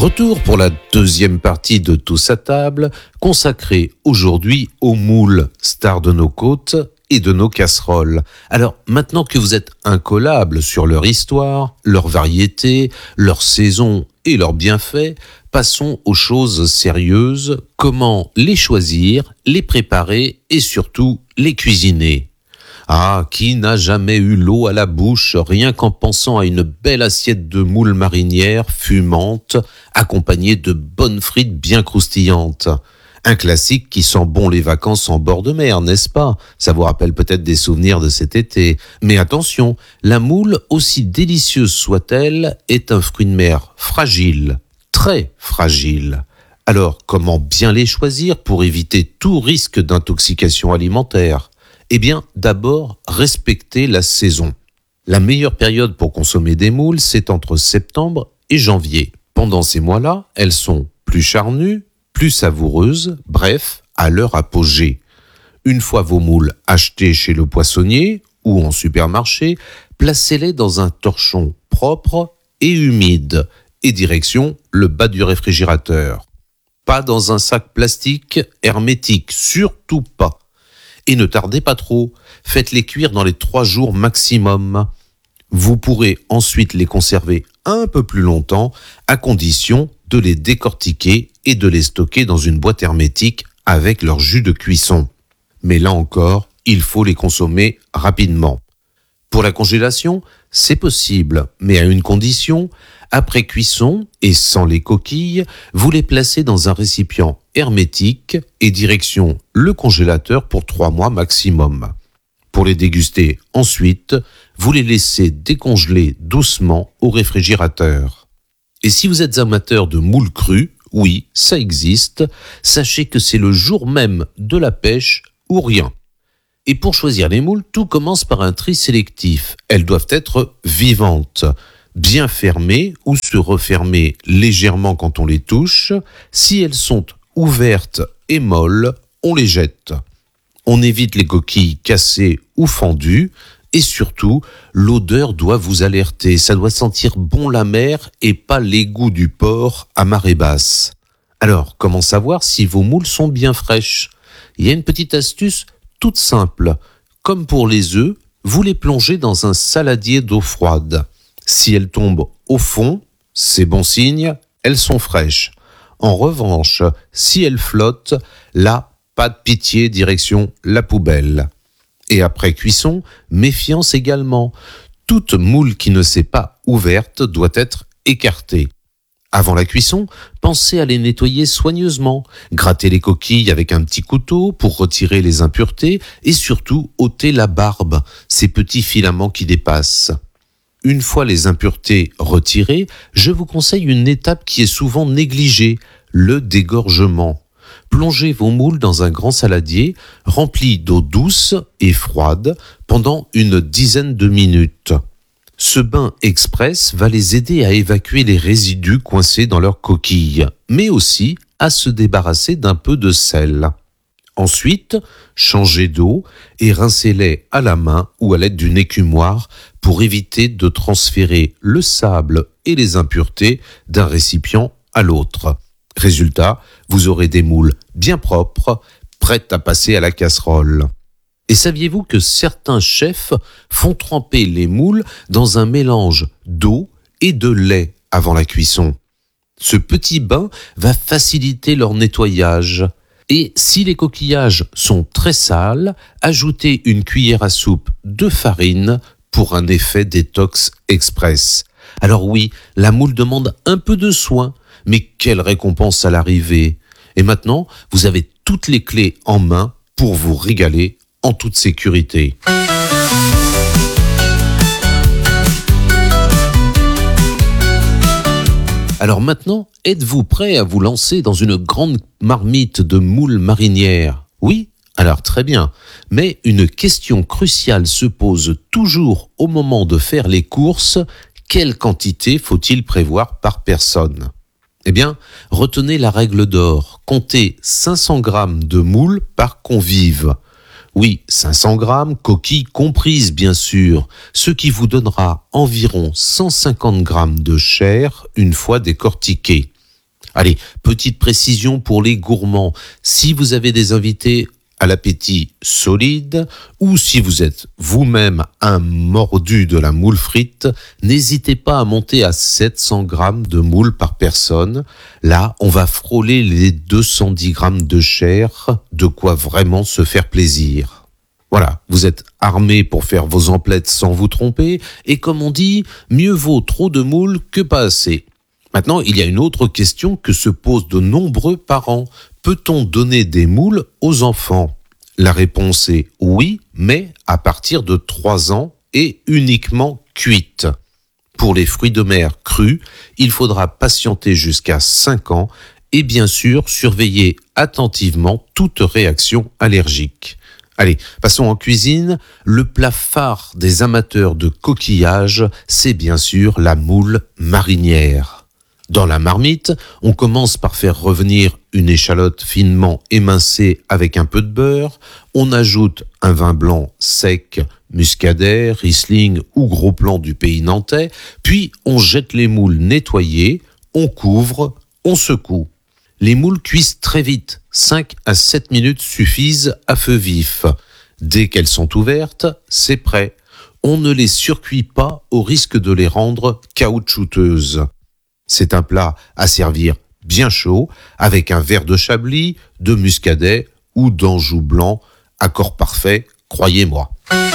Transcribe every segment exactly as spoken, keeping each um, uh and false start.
Retour pour la deuxième partie de Tous à table, consacrée aujourd'hui aux moules, stars de nos côtes et de nos casseroles. Alors, maintenant que vous êtes incollables sur leur histoire, leur variété, leur saison et leurs bienfaits, passons aux choses sérieuses. Comment les choisir, les préparer et surtout les cuisiner? Ah, qui n'a jamais eu l'eau à la bouche rien qu'en pensant à une belle assiette de moules marinières fumantes, accompagnée de bonnes frites bien croustillantes? Un classique qui sent bon les vacances en bord de mer, n'est-ce pas? Ça vous rappelle peut-être des souvenirs de cet été. Mais attention, la moule, aussi délicieuse soit-elle, est un fruit de mer fragile, très fragile. Alors, comment bien les choisir pour éviter tout risque d'intoxication alimentaire? Eh bien, d'abord, respectez la saison. La meilleure période pour consommer des moules, c'est entre septembre et janvier. Pendant ces mois-là, elles sont plus charnues, plus savoureuses, bref, à leur apogée. Une fois vos moules achetés chez le poissonnier ou en supermarché, placez-les dans un torchon propre et humide et direction le bas du réfrigérateur. Pas dans un sac plastique hermétique, surtout pas. Et ne tardez pas trop, faites-les cuire dans les trois jours maximum. Vous pourrez ensuite les conserver un peu plus longtemps, à condition de les décortiquer et de les stocker dans une boîte hermétique avec leur jus de cuisson. Mais là encore, il faut les consommer rapidement. Pour la congélation, c'est possible, mais à une condition. Après cuisson et sans les coquilles, vous les placez dans un récipient hermétique et direction le congélateur pour trois mois maximum. Pour les déguster ensuite, vous les laissez décongeler doucement au réfrigérateur. Et si vous êtes amateur de moules crues, oui, ça existe, sachez que c'est le jour même de la pêche ou rien. Et pour choisir les moules, tout commence par un tri sélectif. Elles doivent être vivantes, bien fermées ou se refermer légèrement quand on les touche. Si elles sont ouvertes et molles, on les jette. On évite les coquilles cassées ou fendues. Et surtout, l'odeur doit vous alerter. Ça doit sentir bon la mer et pas l'égout du porc à marée basse. Alors, comment savoir si vos moules sont bien fraîches? Il y a une petite astuce toute simple. Comme pour les œufs, vous les plongez dans un saladier d'eau froide. Si elles tombent au fond, c'est bon signe, elles sont fraîches. En revanche, si elles flottent, là, pas de pitié, direction la poubelle. Et après cuisson, méfiance également. Toute moule qui ne s'est pas ouverte doit être écartée. Avant la cuisson, pensez à les nettoyer soigneusement. Grattez les coquilles avec un petit couteau pour retirer les impuretés et surtout ôter la barbe, ces petits filaments qui dépassent. Une fois les impuretés retirées, je vous conseille une étape qui est souvent négligée, le dégorgement. Plongez vos moules dans un grand saladier rempli d'eau douce et froide pendant une dizaine de minutes. Ce bain express va les aider à évacuer les résidus coincés dans leurs coquilles, mais aussi à se débarrasser d'un peu de sel. Ensuite, changez d'eau et rincez-les à la main ou à l'aide d'une écumoire pour éviter de transférer le sable et les impuretés d'un récipient à l'autre. Résultat, vous aurez des moules bien propres, prêtes à passer à la casserole. Et saviez-vous que certains chefs font tremper les moules dans un mélange d'eau et de lait avant la cuisson? Ce petit bain va faciliter leur nettoyage. Et si les coquillages sont très sales, ajoutez une cuillère à soupe de farine pour un effet détox express. Alors oui, la moule demande un peu de soin, mais quelle récompense à l'arrivée! Et maintenant, vous avez toutes les clés en main pour vous régaler en toute sécurité. Alors maintenant, êtes-vous prêt à vous lancer dans une grande marmite de moules marinières? Oui? Alors très bien. Mais une question cruciale se pose toujours au moment de faire les courses. Quelle quantité faut-il prévoir par personne? Eh bien, retenez la règle d'or. Comptez cinq cents grammes de moules par convive. Oui, cinq cents grammes, coquilles comprises bien sûr, ce qui vous donnera environ cent cinquante grammes de chair une fois décortiquée. Allez, petite précision pour les gourmands. Si vous avez des invités à l'appétit solide, ou si vous êtes vous-même un mordu de la moule frite, n'hésitez pas à monter à sept cents grammes de moule par personne. Là, on va frôler les deux cent dix grammes de chair, de quoi vraiment se faire plaisir. Voilà, vous êtes armés pour faire vos emplettes sans vous tromper, et comme on dit, mieux vaut trop de moule que pas assez. Maintenant, il y a une autre question que se posent de nombreux parents. Peut-on donner des moules aux enfants ? La réponse est oui, mais à partir de trois ans et uniquement cuites. Pour les fruits de mer crus, il faudra patienter jusqu'à cinq ans et bien sûr surveiller attentivement toute réaction allergique. Allez, passons en cuisine. Le plat phare des amateurs de coquillages, c'est bien sûr la moule marinière. Dans la marmite, on commence par faire revenir une échalote finement émincée avec un peu de beurre. On ajoute un vin blanc sec, muscadet, Riesling ou gros plan du pays nantais. Puis on jette les moules nettoyées, on couvre, on secoue. Les moules cuisent très vite, cinq à sept minutes suffisent à feu vif. Dès qu'elles sont ouvertes, c'est prêt. On ne les surcuit pas au risque de les rendre caoutchouteuses. C'est un plat à servir bien chaud, avec un verre de chablis, de muscadet ou d'anjou blanc. Accord parfait, croyez-moi.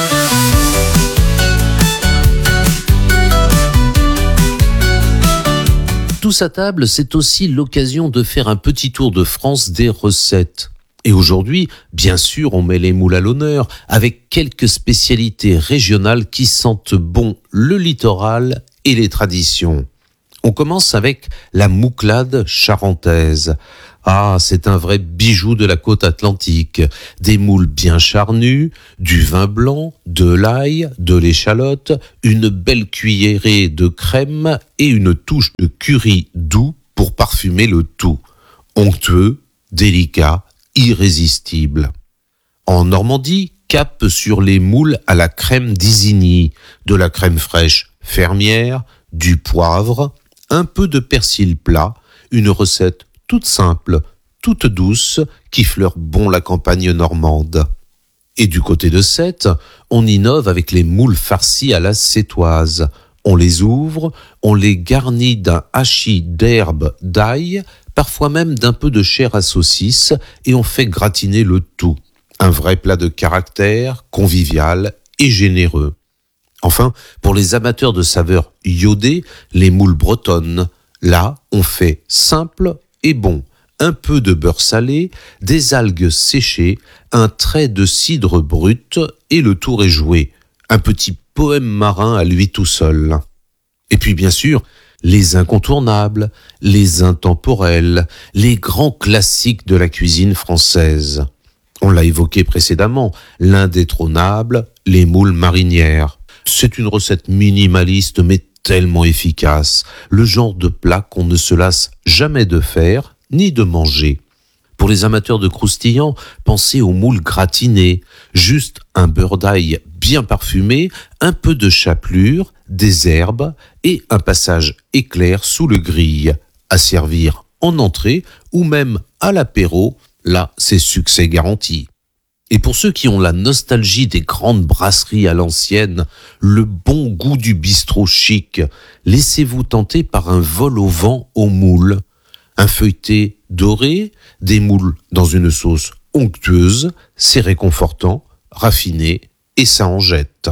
Tous à table, c'est aussi l'occasion de faire un petit tour de France des recettes. Et aujourd'hui, bien sûr, on met les moules à l'honneur avec quelques spécialités régionales qui sentent bon le littoral et les traditions. On commence avec la mouclade charentaise. Ah, c'est un vrai bijou de la côte atlantique. Des moules bien charnues, du vin blanc, de l'ail, de l'échalote, une belle cuillerée de crème et une touche de curry doux pour parfumer le tout. Onctueux, délicat, irrésistible. En Normandie, cap sur les moules à la crème d'Isigny, de la crème fraîche fermière, du poivre, un peu de persil plat, une recette toute simple, toute douce, qui fleure bon la campagne normande. Et du côté de Sète, on innove avec les moules farcis à la sétoise. On les ouvre, on les garnit d'un hachis d'herbes, d'ail, parfois même d'un peu de chair à saucisse, et on fait gratiner le tout. Un vrai plat de caractère, convivial et généreux. Enfin, pour les amateurs de saveurs iodées, les moules bretonnes. Là, on fait simple et bon. Un peu de beurre salé, des algues séchées, un trait de cidre brut et le tour est joué. Un petit poème marin à lui tout seul. Et puis bien sûr, les incontournables, les intemporels, les grands classiques de la cuisine française. On l'a évoqué précédemment, l'indétrônable, les moules marinières. C'est une recette minimaliste mais tellement efficace, le genre de plat qu'on ne se lasse jamais de faire ni de manger. Pour les amateurs de croustillant, pensez aux moules gratinés, juste un beurre d'ail bien parfumé, un peu de chapelure, des herbes et un passage éclair sous le grill, à servir en entrée ou même à l'apéro, là c'est succès garanti. Et pour ceux qui ont la nostalgie des grandes brasseries à l'ancienne, le bon goût du bistrot chic, laissez-vous tenter par un vol au vent aux moules. Un feuilleté doré, des moules dans une sauce onctueuse, c'est réconfortant, raffiné et ça en jette.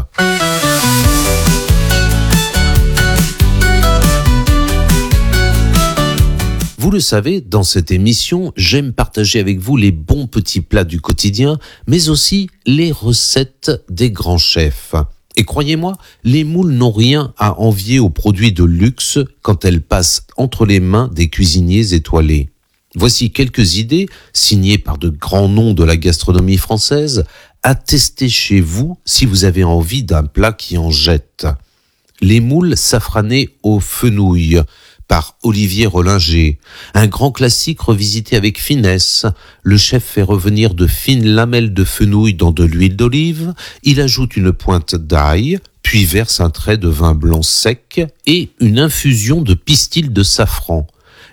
Vous le savez, dans cette émission, j'aime partager avec vous les bons petits plats du quotidien, mais aussi les recettes des grands chefs. Et croyez-moi, les moules n'ont rien à envier aux produits de luxe quand elles passent entre les mains des cuisiniers étoilés. Voici quelques idées, signées par de grands noms de la gastronomie française, à tester chez vous si vous avez envie d'un plat qui en jette. Les moules safranés aux fenouilles, par Olivier Rollinger. Un grand classique revisité avec finesse. Le chef fait revenir de fines lamelles de fenouil dans de l'huile d'olive. Il ajoute une pointe d'ail, puis verse un trait de vin blanc sec et une infusion de pistil de safran.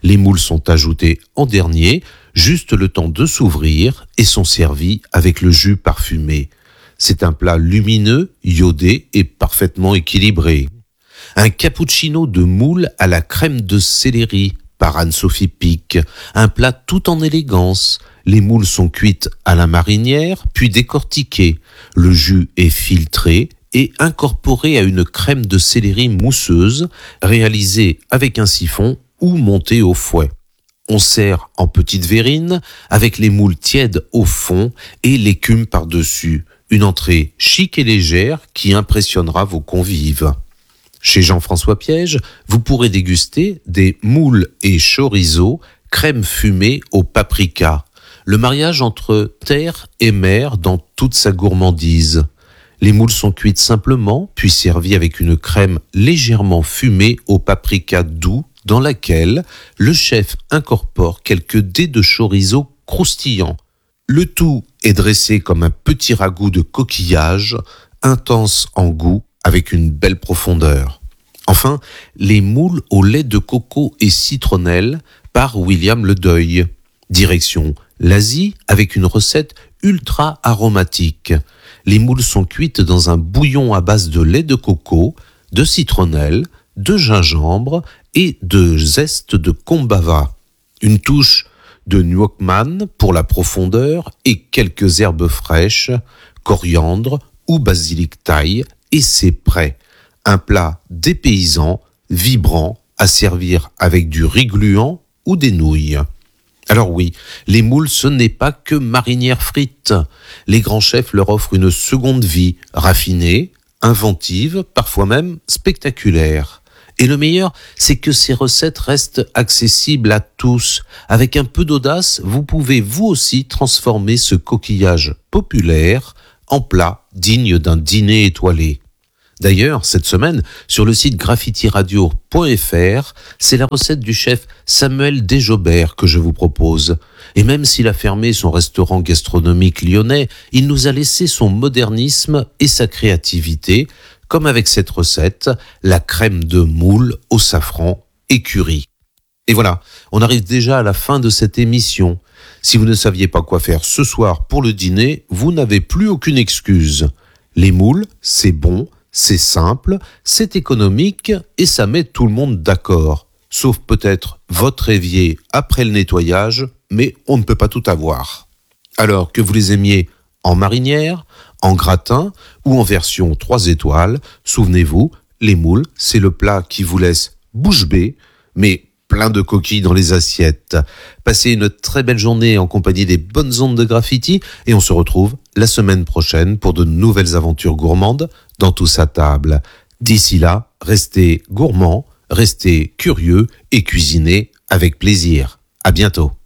Les moules sont ajoutés en dernier, juste le temps de s'ouvrir et sont servis avec le jus parfumé. C'est un plat lumineux, iodé et parfaitement équilibré. Un cappuccino de moules à la crème de céleri par Anne-Sophie Pic, un plat tout en élégance. Les moules sont cuites à la marinière, puis décortiquées. Le jus est filtré et incorporé à une crème de céleri mousseuse, réalisée avec un siphon ou montée au fouet. On sert en petite verrine, avec les moules tièdes au fond et l'écume par-dessus. Une entrée chic et légère qui impressionnera vos convives. Chez Jean-François Piège, vous pourrez déguster des moules et chorizo, crème fumée au paprika. Le mariage entre terre et mer dans toute sa gourmandise. Les moules sont cuites simplement, puis servies avec une crème légèrement fumée au paprika doux, dans laquelle le chef incorpore quelques dés de chorizo croustillants. Le tout est dressé comme un petit ragoût de coquillage, intense en goût, avec une belle profondeur. Enfin, les moules au lait de coco et citronnelle par William Ledeuil. Direction l'Asie avec une recette ultra aromatique. Les moules sont cuites dans un bouillon à base de lait de coco, de citronnelle, de gingembre et de zeste de kombava. Une touche de nuokman pour la profondeur et quelques herbes fraîches, coriandre ou basilic thaï, et c'est prêt. Un plat dépaysant, vibrant, à servir avec du riz gluant ou des nouilles. Alors oui, les moules, ce n'est pas que marinières frites. Les grands chefs leur offrent une seconde vie, raffinée, inventive, parfois même spectaculaire. Et le meilleur, c'est que ces recettes restent accessibles à tous. Avec un peu d'audace, vous pouvez vous aussi transformer ce coquillage populaire en plat digne d'un dîner étoilé. D'ailleurs, cette semaine, sur le site graffiti radio point f r, c'est la recette du chef Samuel Desjobert que je vous propose. Et même s'il a fermé son restaurant gastronomique lyonnais, il nous a laissé son modernisme et sa créativité, comme avec cette recette, la crème de moule au safran et curry. Et voilà, on arrive déjà à la fin de cette émission. Si vous ne saviez pas quoi faire ce soir pour le dîner, vous n'avez plus aucune excuse. Les moules, c'est bon, c'est simple, c'est économique et ça met tout le monde d'accord. Sauf peut-être votre évier après le nettoyage, mais on ne peut pas tout avoir. Alors que vous les aimiez en marinière, en gratin ou en version trois étoiles, souvenez-vous, les moules, c'est le plat qui vous laisse bouche bée, mais plein de coquilles dans les assiettes. Passez une très belle journée en compagnie des bonnes ondes de Graffiti et on se retrouve la semaine prochaine pour de nouvelles aventures gourmandes dans Tous à table. D'ici là, restez gourmands, restez curieux et cuisinez avec plaisir. À bientôt.